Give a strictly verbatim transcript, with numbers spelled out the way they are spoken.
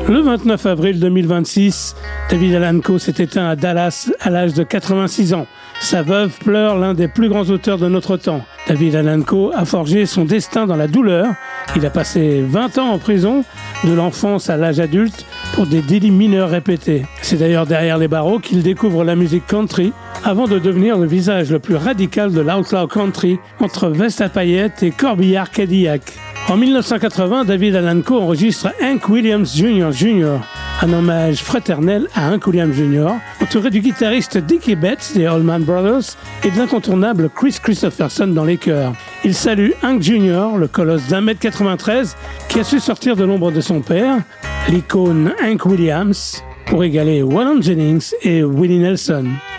Le vingt-neuf avril deux mille vingt-six, David Allan Coe s'est éteint à Dallas à l'âge de quatre-vingt-six ans. Sa veuve pleure l'un des plus grands auteurs de notre temps. David Allan Coe a forgé son destin dans la douleur. Il a passé vingt ans en prison, de l'enfance à l'âge adulte, pour des délits mineurs répétés. C'est d'ailleurs derrière les barreaux qu'il découvre la musique country, avant de devenir le visage le plus radical de l'outlaw country, entre veste à paillettes et corbillard Cadillac. En mille neuf cent quatre-vingts, David Allan Coe enregistre Hank Williams Junior Junior, un hommage fraternel à Hank Williams Junior, entouré du guitariste Dickie Betts des Allman Brothers et de l'incontournable Chris Christopherson dans les chœurs. Il salue Hank Junior, le colosse d'un mètre quatre-vingt-treize, qui a su sortir de l'ombre de son père, l'icône Hank Williams, pour égaler Waylon Jennings et Willie Nelson.